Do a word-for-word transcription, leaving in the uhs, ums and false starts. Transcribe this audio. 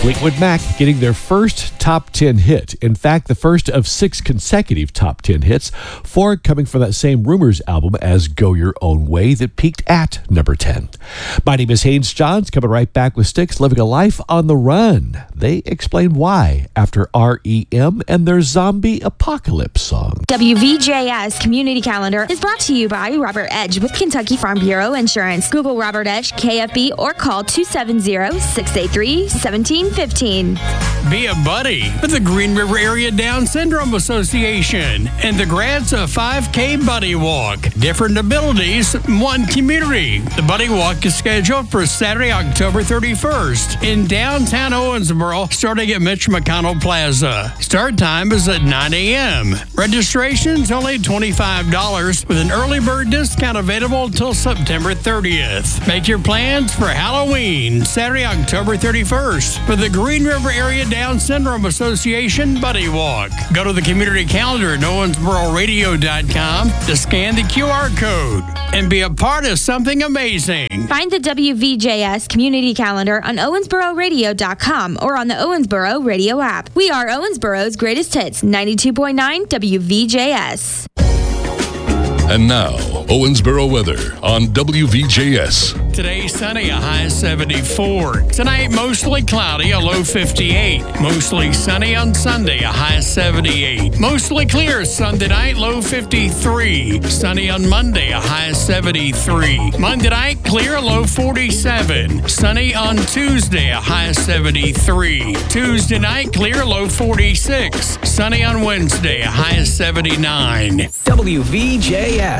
Fleetwood Mac getting their first top ten hit. In fact, the first of six consecutive top ten hits, four coming from that same Rumors album as Go Your Own Way that peaked at number ten. My name is Haynes Johns, coming right back with Styx, living a life on the run. They explain why after R E M and their zombie apocalypse song. W V J S Community Calendar is brought to you by Robert Edge with Kentucky Farm Bureau Insurance. Google Robert Edge, K F B, or call two seven zero, six eight three, one seven one five. Be a buddy with the Green River Area Down Syndrome Association and the Grants of five K Buddy Walk. Different abilities, one community. The Buddy Walk is scheduled for Saturday, October thirty-first in downtown Owensboro, starting at Mitch McConnell Plaza. Start time is at nine a.m. Registration's only twenty-five dollars with an early bird discount available until September thirtieth. Make your plans for Halloween, Saturday, October thirty-first for the Green River Area Down Syndrome Association Buddy Walk. Go to the community calendar at owensboro radio dot com to scan the Q R code and be a part of something amazing. Find the W V J S Community Calendar on owensboro radio dot com or on the Owensboro Radio app. We are Owensboro's greatest hits, ninety-two point nine W V J S. And now, Owensboro weather on W V J S. Today, sunny, a high seventy-four. Tonight, mostly cloudy, a low fifty-eight. Mostly sunny on Sunday, a high seventy-eight. Mostly clear Sunday night, low fifty-three. Sunny on Monday, a high seventy-three. Monday night, clear, low forty-seven. Sunny on Tuesday, a high seventy-three. Tuesday night, clear, low forty-six. Sunny on Wednesday, a high seventy-nine. W V J S.